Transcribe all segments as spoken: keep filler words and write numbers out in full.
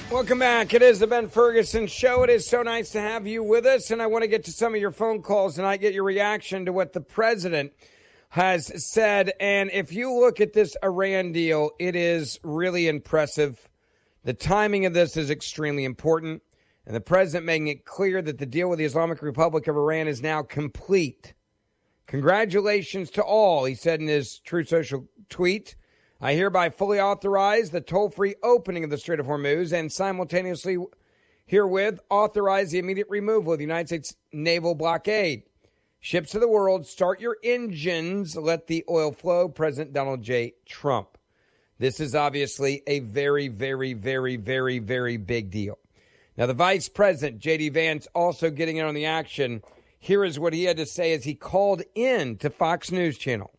Welcome back. It is the Ben Ferguson Show. It is so nice to have you with us, and I want to get to some of your phone calls, and I get your reaction to what the president has said. And if you look at this Iran deal, it is really impressive. The timing of this is extremely important, and the president making it clear that the deal with the Islamic Republic of Iran is now complete. Congratulations to all, he said in his Truth Social tweet. I hereby fully authorize the toll-free opening of the Strait of Hormuz and simultaneously herewith authorize the immediate removal of the United States naval blockade. Ships of the world, start your engines, let the oil flow. President Donald J. Trump. This is obviously a very, very, very, very, very big deal. Now, the Vice President, J D. Vance, also getting in on the action. Here is what he had to say as he called in to Fox News Channel.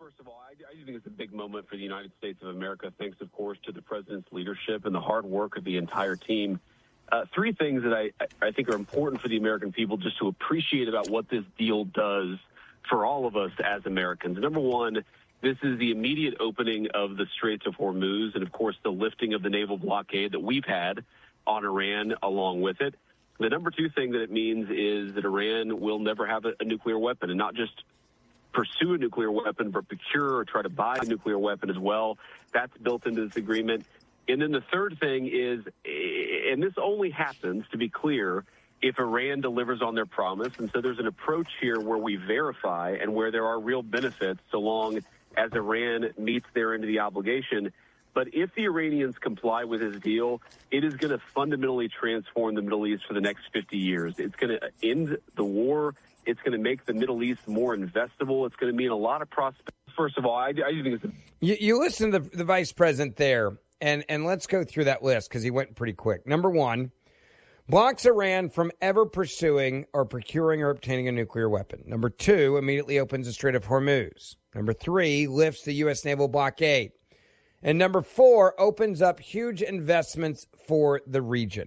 I think it's a big moment for the United States of America. Thanks, of course, to the president's leadership and the hard work of the entire team. Uh, three things that I, I think are important for the American people just to appreciate about what this deal does for all of us as Americans. Number one, this is the immediate opening of the Straits of Hormuz and, of course, the lifting of the naval blockade that we've had on Iran along with it. The number two thing that it means is that Iran will never have a, a nuclear weapon, and not just pursue a nuclear weapon, but procure or try to buy a nuclear weapon as well. That's built into this agreement. And then the third thing is, and this only happens, to be clear, if Iran delivers on their promise. And so there's an approach here where we verify and where there are real benefits so long as Iran meets their end of the obligation. But if the Iranians comply with this deal, it is going to fundamentally transform the Middle East for the next fifty years. It's going to end the war. It's going to make the Middle East more investable. It's going to mean a lot of prospects. First of all, I, I think it's a- you, you listen to the, the vice president there, and, and let's go through that list because he went pretty quick. Number one, blocks Iran from ever pursuing or procuring or obtaining a nuclear weapon. Number two, immediately opens the Strait of Hormuz. Number three, lifts the U S naval blockade. And number four, opens up huge investments for the region.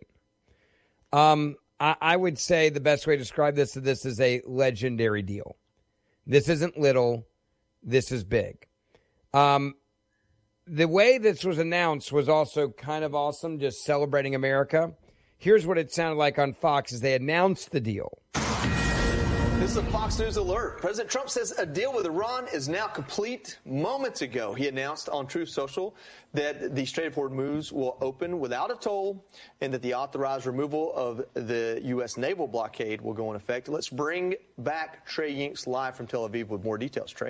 Um, I, I would say the best way to describe this is this is a legendary deal. This isn't little. This is big. Um, the way this was announced was also kind of awesome, just celebrating America. Here's what it sounded like on Fox as they announced the deal. This is a Fox News alert. President Trump says a deal with Iran is now complete. Moments ago, he announced on Truth Social that the Strait of Hormuz will open without a toll and that the authorized removal of the U S naval blockade will go in effect. Let's bring back Trey Yinks live from Tel Aviv with more details. Trey.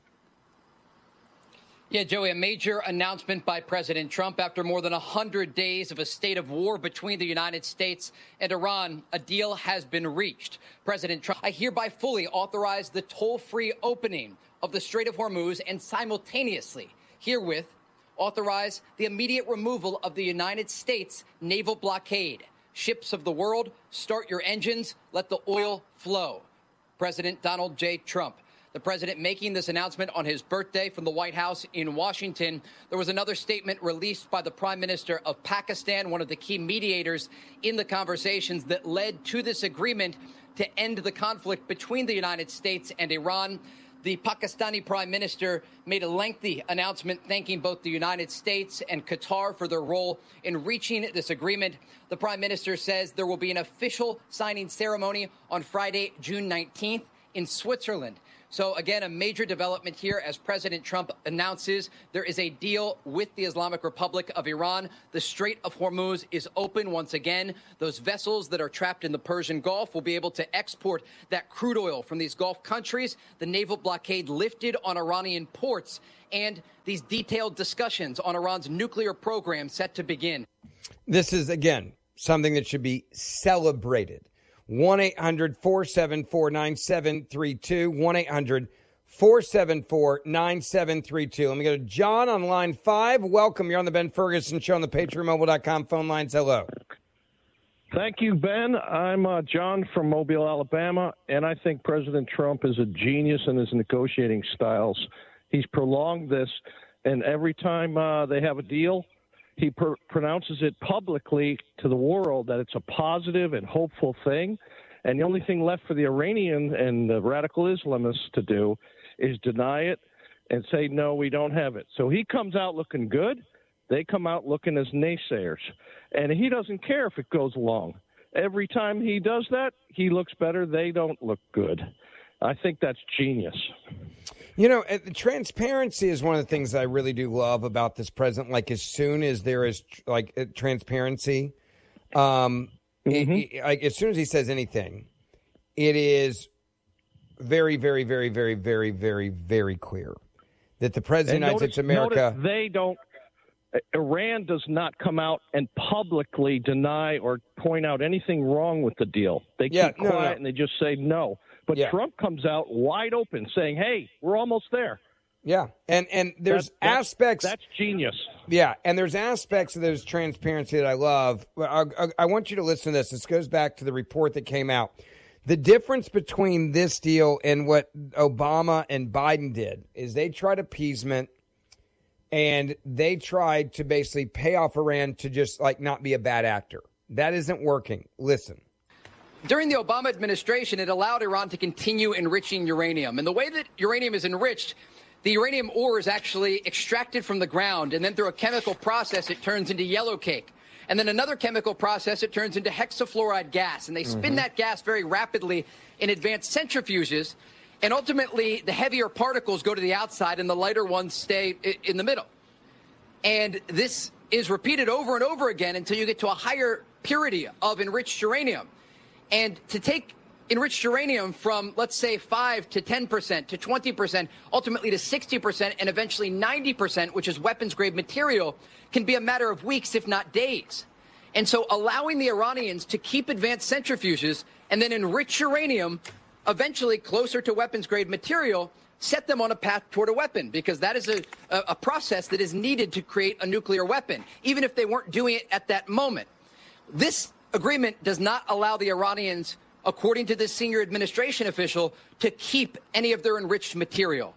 Yeah, Joey, a major announcement by President Trump after more than one hundred days of a state of war between the United States and Iran. A deal has been reached. President Trump, I hereby fully authorize the toll-free opening of the Strait of Hormuz and simultaneously herewith authorize the immediate removal of the United States naval blockade. Ships of the world, start your engines, let the oil flow. President Donald J. Trump. The president making this announcement on his birthday from the White House in Washington. There was another statement released by the Prime Minister of Pakistan, one of the key mediators in the conversations that led to this agreement to end the conflict between the United States and Iran. The Pakistani Prime Minister made a lengthy announcement thanking both the United States and Qatar for their role in reaching this agreement. The Prime Minister says there will be an official signing ceremony on Friday, June nineteenth in Switzerland. So, again, a major development here as President Trump announces there is a deal with the Islamic Republic of Iran. The Strait of Hormuz is open once again. Those vessels that are trapped in the Persian Gulf will be able to export that crude oil from these Gulf countries. The naval blockade lifted on Iranian ports, and these detailed discussions on Iran's nuclear program set to begin. This is, again, something that should be celebrated. one eight hundred four seven four nine seven three two, one eight hundred four seven four nine seven three two. Let me go to John on line five. Welcome. You're on the Ben Ferguson Show on the Patriot Mobile dot com phone lines. Hello. Thank you, Ben. I'm uh, John from Mobile, Alabama, and I think President Trump is a genius in his negotiating styles. He's prolonged this, and every time uh, they have a deal, he pr- pronounces it publicly to the world that it's a positive and hopeful thing. And the only thing left for the Iranian and the radical Islamists to do is deny it and say, no, we don't have it. So he comes out looking good. They come out looking as naysayers. And he doesn't care if it goes long. Every time he does that, he looks better. They don't look good. I think that's genius. You know, transparency is one of the things that I really do love about this president. Like, as soon as there is, like, transparency, um, mm-hmm. it, it, like, as soon as he says anything, it is very, very, very, very, very, very, very clear that the president of the United States of America... They don't... Iran does not come out and publicly deny or point out anything wrong with the deal. They keep yeah, quiet no, no. and they just say no. But yeah. Trump comes out wide open saying, hey, we're almost there. Yeah, and and there's that's, that's, aspects... That's genius. Yeah, and there's aspects of this transparency that I love. I, I, I want you to listen to this. This goes back to the report that came out. The difference between this deal and what Obama and Biden did is they tried appeasement, and they tried to basically pay off Iran to just, like, not be a bad actor. That isn't working. Listen. During the Obama administration, it allowed Iran to continue enriching uranium. And the way that uranium is enriched, the uranium ore is actually extracted from the ground, and then through a chemical process, it turns into yellow cake. And then another chemical process, it turns into hexafluoride gas. And they spin mm-hmm. that gas very rapidly in advanced centrifuges. And ultimately, the heavier particles go to the outside and the lighter ones stay in the middle. And this is repeated over and over again until you get to a higher purity of enriched uranium. And to take enriched uranium from, let's say, five to ten percent to twenty percent, ultimately to sixty percent, and eventually ninety percent, which is weapons-grade material, can be a matter of weeks, if not days. And so allowing the Iranians to keep advanced centrifuges and then enrich uranium eventually closer to weapons-grade material set them on a path toward a weapon, because that is a, a, a process that is needed to create a nuclear weapon, even if they weren't doing it at that moment. This agreement does not allow the Iranians, according to this senior administration official, to keep any of their enriched material.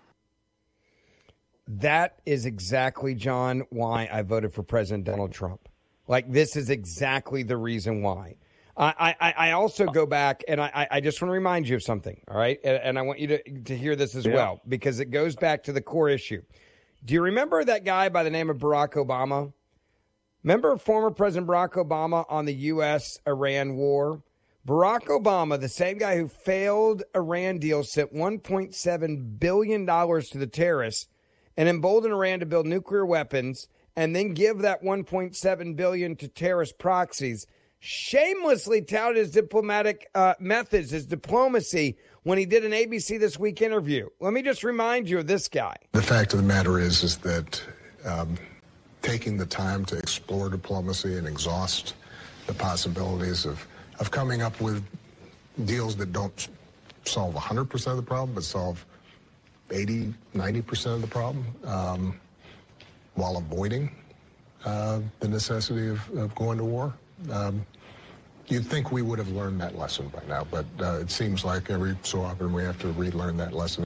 That is exactly, John, why I voted for President Donald Trump. Like, this is exactly the reason why. I, I, I also go back, and I, I just want to remind you of something, all right? And, and I want you to, to hear this as yeah. well, because it goes back to the core issue. Do you remember that guy by the name of Barack Obama? Remember former President Barack Obama on the U S Iran war? Barack Obama, the same guy who failed Iran deal, sent one point seven billion dollars to the terrorists and emboldened Iran to build nuclear weapons and then give that one point seven billion dollars to terrorist proxies, shamelessly touted his diplomatic uh, methods, his diplomacy, when he did an A B C This Week interview. Let me just remind you of this guy. The fact of the matter is, is that um, taking the time to explore diplomacy and exhaust the possibilities of, of coming up with deals that don't solve one hundred percent of the problem, but solve eighty, ninety percent of the problem, um, while avoiding uh, the necessity of, of going to war. Um, you'd think we would have learned that lesson by now, but uh, it seems like every so often we have to relearn that lesson.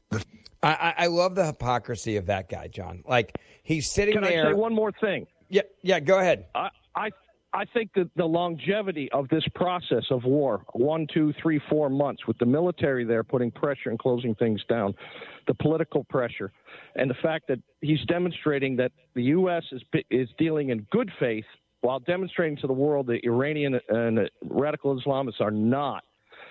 I, I love the hypocrisy of that guy, John. Like, he's sitting Can there. Can I say one more thing? Yeah, yeah. Go ahead. I, I, I think that the longevity of this process of war, one, two, three, four months, with the military there putting pressure and closing things down, the political pressure, and the fact that he's demonstrating that the U S is is dealing in good faith while demonstrating to the world that Iranian and radical Islamists are not,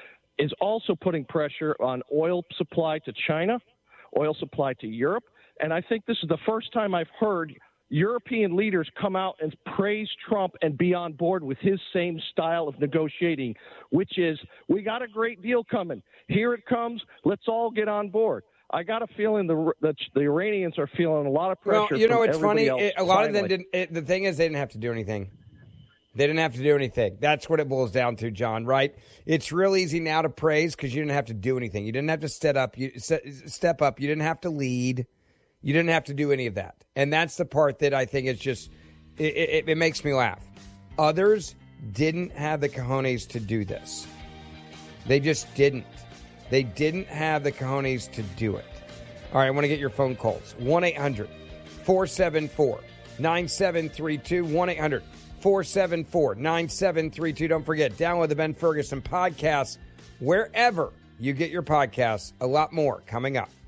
is also putting pressure on oil supply to China, oil supply to Europe. And I think this is the first time I've heard European leaders come out and praise Trump and be on board with his same style of negotiating, which is, we got a great deal coming. Here it comes. Let's all get on board. I got a feeling the the, the Iranians are feeling a lot of pressure. Well, you know, from it's funny. Else, it, a lot finally. of them didn't. It, the thing is, they didn't have to do anything. They didn't have to do anything. That's what it boils down to, John. Right? It's real easy now to praise because you didn't have to do anything. You didn't have to step up. You step up. You didn't have to lead. You didn't have to do any of that. And that's the part that I think is just it, it, it makes me laugh. Others didn't have the cojones to do this. They just didn't. They didn't have the cojones to do it. All right, I want to get your phone calls. one eight hundred four seven four nine seven three two. one eight hundred four seven four nine seven three two. Don't forget, download the Ben Ferguson podcast wherever you get your podcasts. A lot more coming up.